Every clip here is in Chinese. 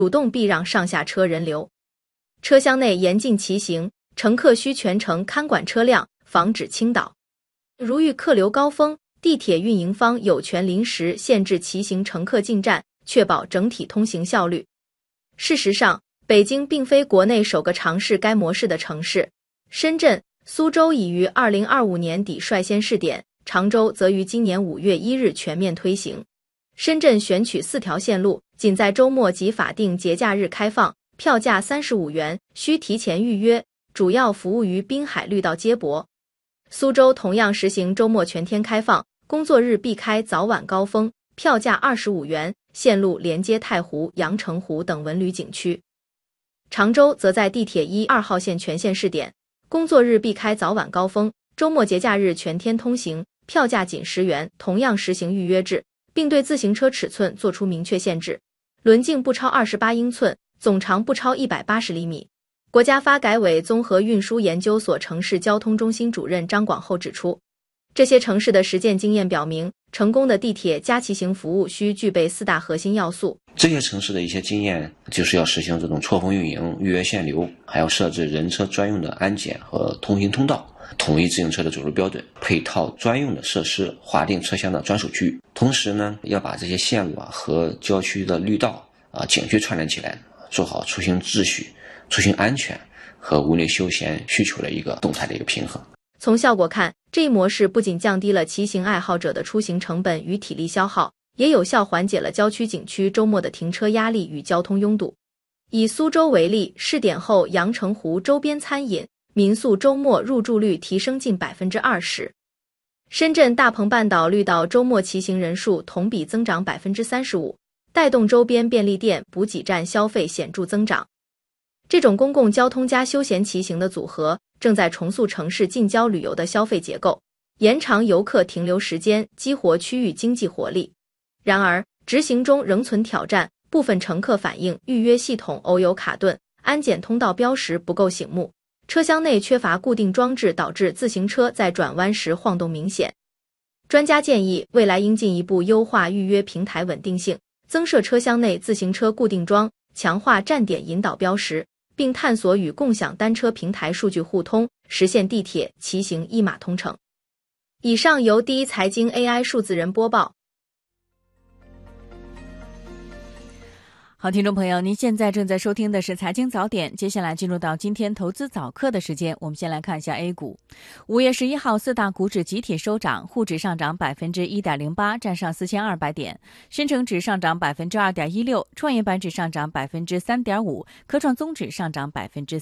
主动避让上下车人流。车厢内严禁骑行，乘客需全程看管车辆，防止倾倒。如遇客流高峰，地铁运营方有权临时限制骑行乘客进站，确保整体通行效率。事实上，北京并非国内首个尝试该模式的城市，深圳、苏州已于2025年底率先试点，常州则于今年5月1日全面推行。深圳选取4条线路，仅在周末及法定节假日开放，票价35元，需提前预约，主要服务于滨海绿道接驳。苏州同样实行周末全天开放，工作日避开早晚高峰，票价25元，线路连接太湖、阳澄湖等文旅景区。常州则在地铁1、2号线全线试点，工作日避开早晚高峰，周末节假日全天通行，票价仅10元，同样实行预约制，并对自行车尺寸作出明确限制，轮径不超28英寸，总长不超180厘米。国家发改委综合运输研究所城市交通中心主任张广厚指出，这些城市的实践经验表明，成功的地铁加骑行服务需具备4大核心要素。 这些城市的一些经验就是要实行这种错峰运营、预约限流，还要设置人车专用的安检和通行通道，统一自行车的走路标准，配套专用的设施，划定车厢的专属区。同时呢，要把这些线路和郊区的绿道景区串联起来，做好出行秩序、出行安全和屋内休闲需求的一个动态的一个平衡。 从效果看，这一模式不仅降低了骑行爱好者的出行成本与体力消耗，也有效缓解了郊区景区周末的停车压力与交通拥堵。以苏州为例，试点后阳澄湖周边餐饮、民宿周末入住率提升近 20%。深圳大鹏半岛绿道周末骑行人数同比增长 35%， 带动周边便利店、补给站消费显著增长。这种公共交通加休闲骑行的组合，正在重塑城市近郊旅游的消费结构，延长游客停留时间，激活区域经济活力。然而，执行中仍存挑战，部分乘客反映预约系统偶有卡顿，安检通道标识不够醒目，车厢内缺乏固定装置，导致自行车在转弯时晃动明显。专家建议，未来应进一步优化预约平台稳定性，增设车厢内自行车固定桩，强化站点引导标识，并探索与共享单车平台数据互通，实现地铁、骑行一码通城。以上由第一财经 AI 数字人播报。 好，听众朋友，您现在正在收听的是财经早点，接下来进入到今天投资早课的时间。我们先来看一下 A 股。5月11号，4大股指集体收涨，沪指上涨 1.08%， 站上4200点；深成指上涨 2.16%， 创业板指上涨 3.5%， 科创综指上涨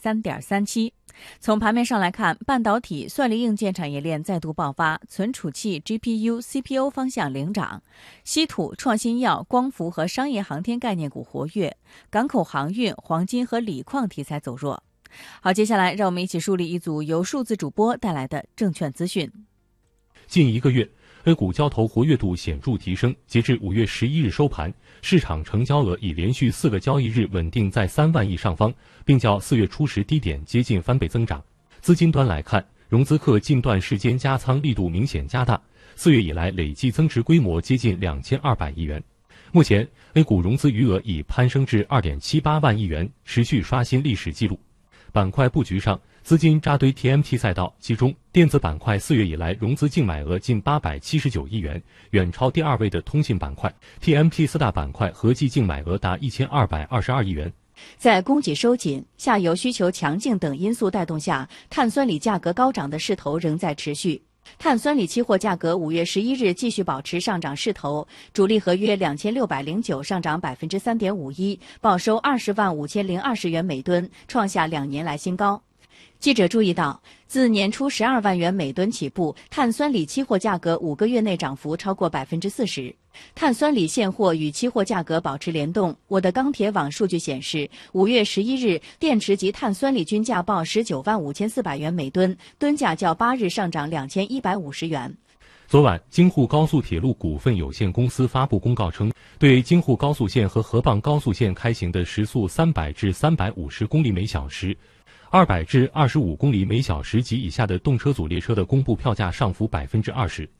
3.37%。从盘面上来看，半导体、算力硬件产业链再度爆发，存储器、GPU、CPU 方向领涨，稀土、创新药、光伏和商业航天概念股活跃，港口航运、黄金和锂矿题材走弱。好，接下来让我们一起梳理一组由数字主播带来的证券资讯。 近1个月，A 股交投活跃度显著提升，截至5月11日收盘，市场成交额已连续4个交易日稳定在3万亿上方，并较4月初时低点接近翻倍增长。资金端来看，融资客近段时间加仓力度明显加大，4月以来累计增持规模接近2200亿元。目前 A 股融资余额已攀升至 2.78 万亿元，持续刷新历史记录。板块布局上，资金扎堆 TMT 赛道，其中电子板块4月以来融资净买额近879亿元，远超第2位的通信板块。TMT 4大板块合计净买额达1222亿元。 在供给收紧、下游需求强劲等因素带动下，碳酸锂价格高涨的势头仍在持续。碳酸锂期货价格5月11日继续保持上涨势头，主力合约2609上涨 3.51%， 报收205020元每吨，创下2年来新高。记者注意到，自年初12万元每吨起步，碳酸锂期货价格5个月内涨幅超过 40%。碳酸锂现货与期货价格保持联动。我的钢铁网数据显示，5月11日电池及碳酸锂均价报19万5400元每吨，吨价较8日上涨2150元。 昨晚，京沪高速铁路股份有限公司发布公告称，对京沪高速线和河蚌高速线开行的时速300至350公里每小时、200至25公里每小时及以下的动车组列车的公布票价上浮 20%。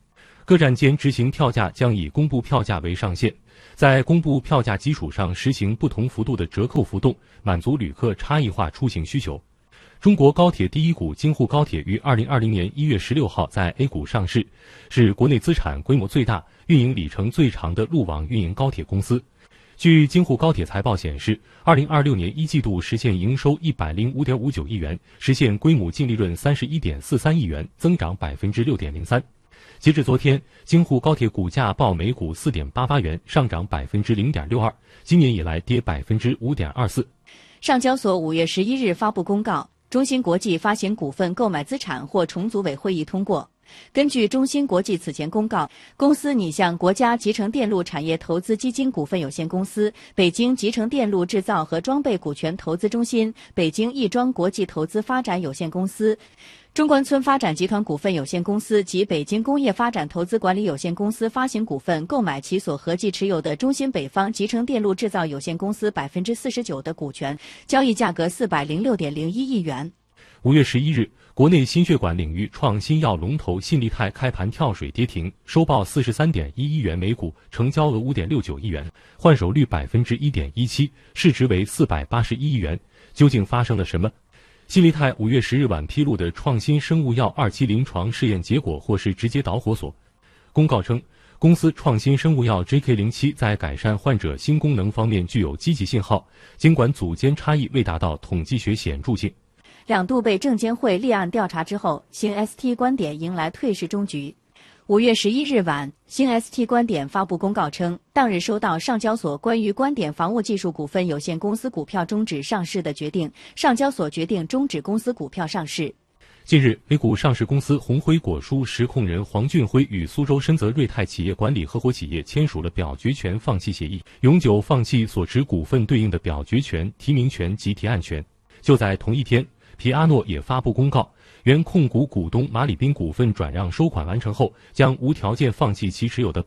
各站间执行票价将以公布票价为上限，在公布票价基础上实行不同幅度的折扣浮动，满足旅客差异化出行需求。中国高铁第一股京沪高铁于2020年1月16号在 A 股上市，是国内资产规模最大、运营里程最长的路网运营高铁公司。据京沪高铁财报显示，2026年一季度实现营收105.59亿元，实现规模净利润31.43亿元，增长6.03%。截至昨天，京沪高铁股价报每股4.88元，上涨0.62%，今年以来跌5.24%。 上交所5月11日发布公告，中芯国际发行股份购买资产或重组委会议通过。根据中芯国际此前公告，公司拟向国家集成电路产业投资基金股份有限公司、北京集成电路制造和装备股权投资中心、北京亦庄国际投资发展有限公司、中关村发展集团股份有限公司及北京工业发展投资管理有限公司发行股份，购买其所合计持有的中芯北方集成电路制造有限公司49%的股权，交易价格406.01亿元。 5月11日，国内心血管领域创新药龙头信利泰开盘跳水跌停，收报43.1亿元每股，成交额5.69亿元，换手率1.17%，市值为481亿元。究竟发生了什么？信利泰5月10日晚披露的创新生物药2期临床试验结果或是直接导火索。公告称，公司创新生物药 JK07 在改善患者新功能方面具有积极信号，尽管组间差异未达到统计学显著性。 2度被证监会立案调查之后，新 ST 观点迎来退市终局。5月11日晚，新 ST 观点发布公告称，当日收到上交所关于观点防务技术股份有限公司股票终止上市的决定，上交所决定终止公司股票上市。 近日，A 股上市公司红辉果蔬实控人黄俊辉与苏州深泽瑞泰企业管理合伙企业签署了表决权放弃协议，永久放弃所持股份对应的表决权、提名权及提案权。就在同一天，皮阿诺也发布公告，原控股股东马里宾股份转让收款完成后，将无条件放弃其持有的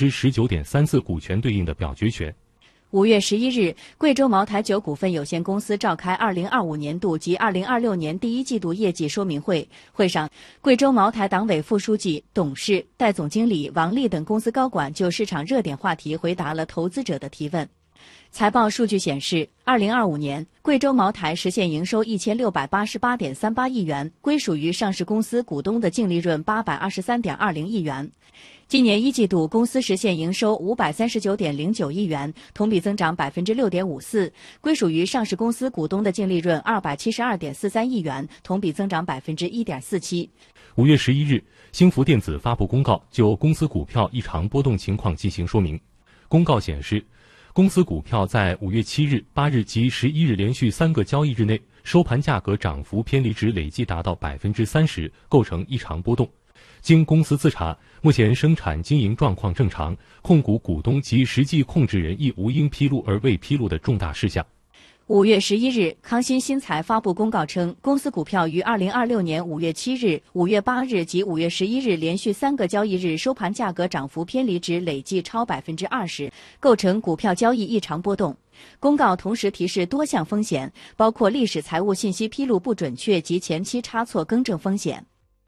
19.34%股权对应的表决权。 5月11日，贵州茅台酒股份有限公司召开2025年度及2026年第一季度业绩说明会。会上，贵州茅台党委副书记、董事、代总经理王丽等公司高管就市场热点话题回答了投资者的提问。财报数据显示，2025年贵州茅台实现营收1688.38亿元，归属于上市公司股东的净利润823.20亿元。今年一季度，公司实现营收539.09亿元，同比增长6.54%，归属于上市公司股东的净利润272.43亿元，同比增长1.47%。 5月11日，兴福电子发布公告，就公司股票异常波动情况进行说明。公告显示，公司股票在5月7日、8日及11日连续3个交易日内，收盘价格涨幅偏离值累计达到30%，构成异常波动。经公司自查，目前生产经营状况正常，控股股东及实际控制人亦无因披露而未披露的重大事项。 5月11日，康欣新材发布公告称，公司股票于2026年5月7日、5月8日及5月11日连续3个交易日收盘价格涨幅偏离值累计超20%，构成股票交易异常波动。公告同时提示多项风险，包括历史财务信息披露不准确及前期差错更正风险。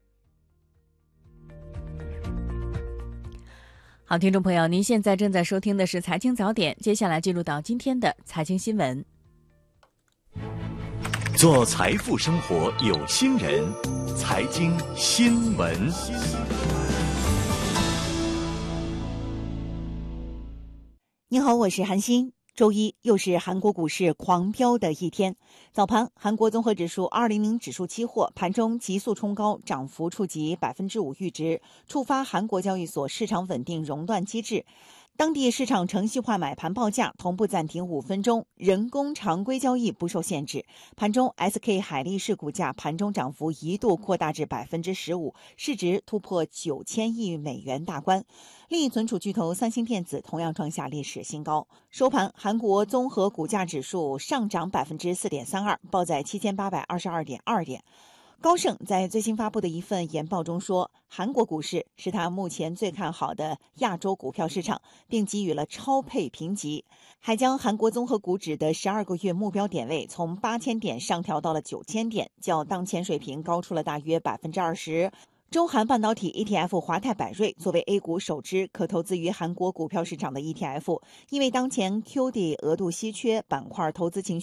好，听众朋友，您现在正在收听的是财经早点，接下来进入到今天的财经新闻。 做财富生活有心人，财经新闻。 你好，我是韩欣。周一又是韩国股市狂飙的一天。早盘，韩国综合指数200指数期货盘中急速冲高，涨幅触及5%阈值，触发韩国交易所市场稳定熔断机制。当地市场程序化买盘报价同步暂停5分钟，人工常规交易不受限制。盘中 SK 海力士股价盘中涨幅一度扩大至15%，市值突破9000亿美元大关。另一存储巨头三星电子同样创下历史新高。收盘，韩国综合股价指数上涨4.32%，报在7822.2点。高盛在最新发布的一份研报中说，韩国股市是他目前最看好的亚洲股票市场，并给予了超配评级，还将韩国综合股指的12个月目标点位从8000点上调到了9000点，较当前水平高出了大约20%。 中韩半导体 ETF 华泰柏瑞作为 A 股首支可投资于韩国股票市场的 ETF， 因为当前 QD 额度稀缺，板块投资情绪